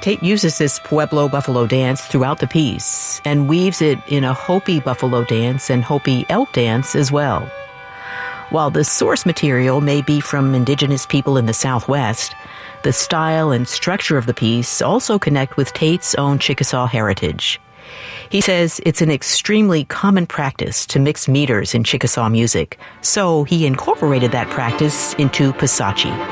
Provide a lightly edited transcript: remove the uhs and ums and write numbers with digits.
Tate uses this Pueblo buffalo dance throughout the piece and weaves it in a Hopi buffalo dance and Hopi elk dance as well. While the source material may be from indigenous people in the Southwest, the style and structure of the piece also connect with Tate's own Chickasaw heritage. He says it's an extremely common practice to mix meters in Chickasaw music, so he incorporated that practice into Pisachi.